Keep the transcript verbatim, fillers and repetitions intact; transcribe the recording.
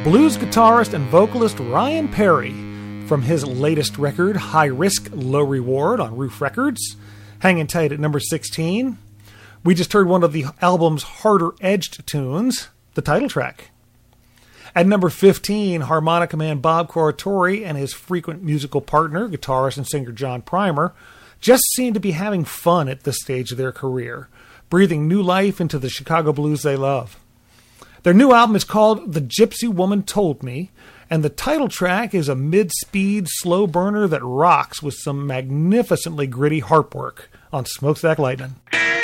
blues guitarist and vocalist Ryan Perry from his latest record, High Risk, Low Reward, on Roof Records. Hanging tight at number sixteen. We just heard one of the album's harder-edged tunes, the title track. At number fifteen, harmonica man Bob Corritore and his frequent musical partner, guitarist and singer John Primer, just seem to be having fun at this stage of their career, breathing new life into the Chicago blues they love. Their new album is called The Gypsy Woman Told Me, and the title track is a mid-speed slow burner that rocks with some magnificently gritty harp work on Smokestack Lightning.